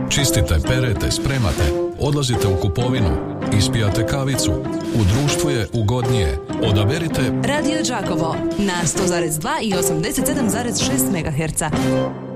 Čistite, perete, spremate, odlazite u kupovinu, ispijate kavicu. U društvu je ugodnije. Odaberite Radio Đakovo na 100,2 i 87,6 MHz.